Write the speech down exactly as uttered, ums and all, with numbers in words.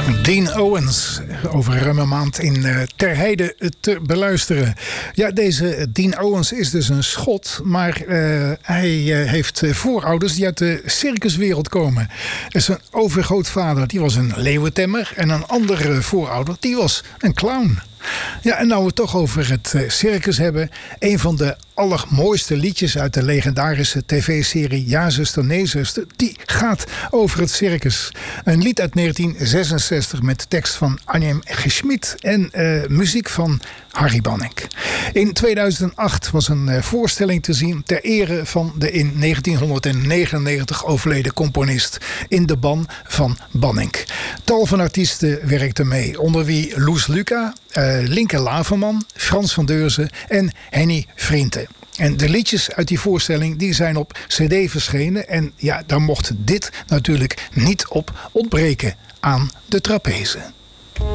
Dean Owens, over ruim een maand in uh, Ter Heide te beluisteren. Ja, deze Dean Owens is dus een Schot, maar uh, hij uh, heeft uh, voorouders die uit de circuswereld komen. Zijn overgrootvader, die was een leeuwentemmer en een andere voorouder, die was een clown. Ja, en nou we het toch over het circus hebben. Een van de allermooiste liedjes uit de legendarische tv-serie Ja, zuster, nee, zuster, die gaat over het circus. Een lied uit negentien zesenzestig met tekst van Anjem G. Schmid en uh, muziek van Harry Bannink. In tweeduizend acht was een uh, voorstelling te zien ter ere van de in negentienhonderdnegenennegentig overleden componist In de Ban van Bannink. Tal van artiesten werkten mee, onder wie Loes Luca, uh, Linke Laverman, Frans van Deurzen en Henny Vrienden. En de liedjes uit die voorstelling die zijn op cd verschenen. En ja, daar mocht dit natuurlijk niet op ontbreken aan de trapeze.